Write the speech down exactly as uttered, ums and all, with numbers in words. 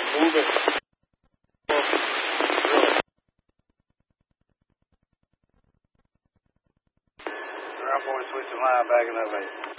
Move it. I'm going to switch the line back in that way.